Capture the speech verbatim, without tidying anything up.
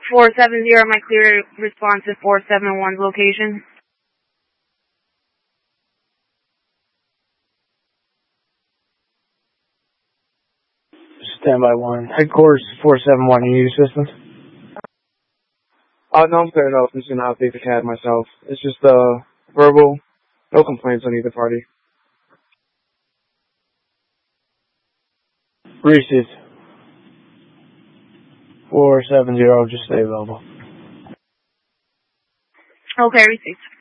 four seven zero, my clear response to four seven one's location. Standby one. Headquarters four seven one, you need assistance? Uh, no, I'm clear enough. I'm just going to update the C A D myself. It's just, uh, verbal. No complaints on either party. Received. four seven zero, just stay available. Okay, received.